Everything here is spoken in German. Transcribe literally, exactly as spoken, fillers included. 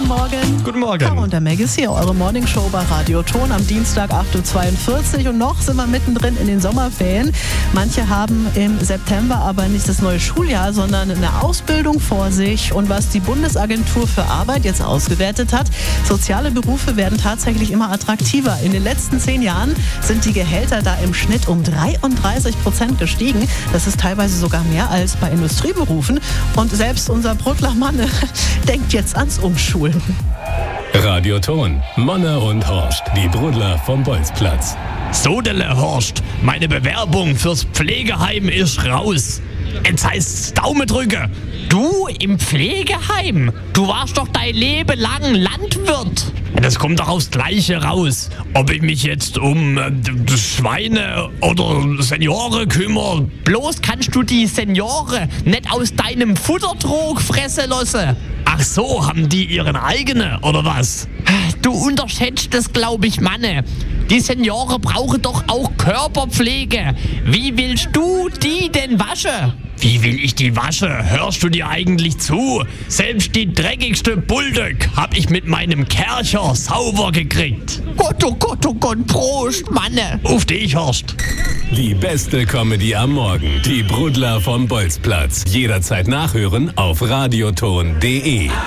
Morgen. Guten Morgen. Caro und der Meg ist hier, eure Morningshow bei Radio Ton am Dienstag acht Uhr zweiundvierzig. Und noch sind wir mittendrin in den Sommerferien. Manche haben im September aber nicht das neue Schuljahr, sondern eine Ausbildung vor sich. Und was die Bundesagentur für Arbeit jetzt ausgewertet hat, soziale Berufe werden tatsächlich immer attraktiver. In den letzten zehn Jahren sind die Gehälter da im Schnitt um dreiunddreißig Prozent gestiegen. Das ist teilweise sogar mehr als bei Industrieberufen. Und selbst unser Brudler Manne denkt jetzt ans Umschulen. Radio Ton, Manne und Horst, die Brudler vom Bolzplatz. Sodele Horst, meine Bewerbung fürs Pflegeheim ist raus. Jetzt heißt's Daumen drücke. Du im Pflegeheim? Du warst doch dein Leben lang Landwirt. Das kommt doch aufs Gleiche raus. Ob ich mich jetzt um äh, Schweine oder Senioren kümmere. Bloß kannst du die Senioren nicht aus deinem Futtertrog fressen lassen. Ach so, haben die ihren eigenen, oder was? Du unterschätzt das, glaube ich, Manne. Die Senioren brauchen doch auch Körperpflege. Wie willst du die denn waschen? Wie will ich die waschen? Hörst du dir eigentlich zu? Selbst die dreckigste Bulldog hab ich mit meinem Kercher sauber gekriegt. Gott, oh Gott, oh Gott, Prost, Manne. Auf dich, Horst. Die beste Comedy am Morgen. Die Brudler vom Bolzplatz. Jederzeit nachhören auf radioton punkt de.